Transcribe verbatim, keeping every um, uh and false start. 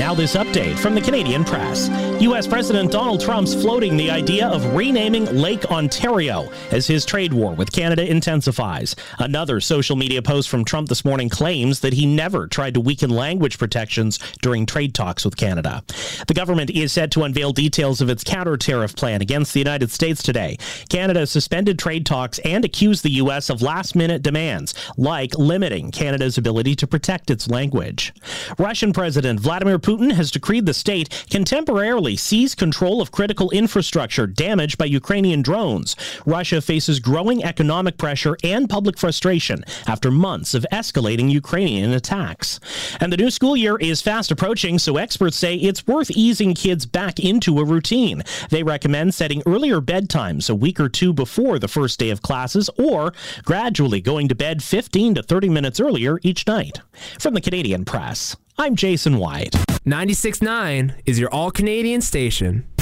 Now this update from the Canadian Press. U S President Donald Trump's floating the idea of renaming Lake Ontario as his trade war with Canada intensifies. Another social media post from Trump this morning claims that he never tried to weaken language protections during trade talks with Canada. The government is set to unveil details of its counter-tariff plan against the United States today. Canada suspended trade talks and accused the U S of last-minute demands, like limiting Canada's ability to protect its language. Russian President Vladimir Putin has decreed the state can temporarily seize control of critical infrastructure damaged by Ukrainian drones. Russia faces growing economic pressure and public frustration after months of escalating Ukrainian attacks. And the new school year is fast approaching, so experts say it's worth easing kids back into a routine. They recommend setting earlier bedtimes a week or two before the first day of classes, or gradually going to bed fifteen to thirty minutes earlier each night. From the Canadian Press, I'm Jason White. ninety-six point nine is your all-Canadian station.